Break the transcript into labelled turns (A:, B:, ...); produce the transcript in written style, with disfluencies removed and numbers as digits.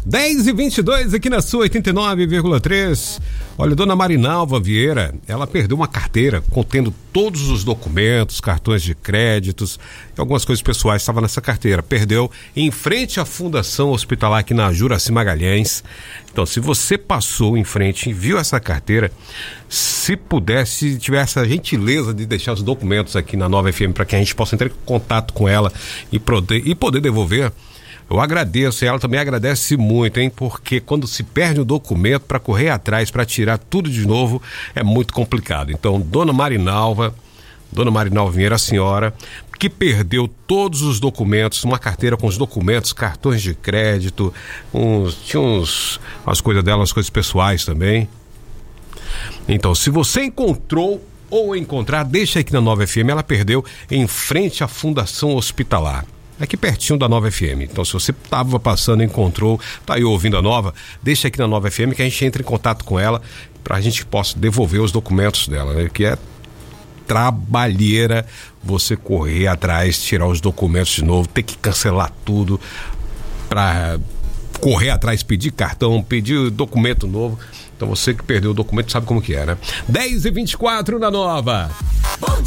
A: 10h22 aqui na sua 89,3. Olha, dona Marinalva Vieira, ela perdeu uma carteira contendo todos os documentos, cartões de créditos e algumas coisas pessoais estavam nessa carteira. Perdeu em frente à Fundação Hospitalar aqui na Juracy Magalhães. Então, se você passou em frente e viu essa carteira, se pudesse, tivesse a gentileza de deixar os documentos aqui na Nova FM para que a gente possa entrar em contato com ela e poder devolver. Eu agradeço, e ela também agradece muito, hein? Porque quando se perde o documento, para correr atrás, para tirar tudo de novo, é muito complicado. Então, Dona Marinalva Vieira, a senhora, que perdeu todos os documentos, uma carteira com os documentos, cartões de crédito, tinha umas coisas dela, umas coisas pessoais também. Então, se você encontrou ou encontrar, deixa aqui na Nova FM, ela perdeu em frente à Fundação Hospitalar. Aqui pertinho da Nova FM. Então, se você estava passando e encontrou, tá aí ouvindo a Nova, deixa aqui na Nova FM que a gente entre em contato com ela para a gente possa devolver os documentos dela, né? Que é trabalheira você correr atrás, tirar os documentos de novo, ter que cancelar tudo para correr atrás, pedir cartão, pedir documento novo. Então, você que perdeu o documento sabe como que é, né? 10h24 na Nova. Bom dia.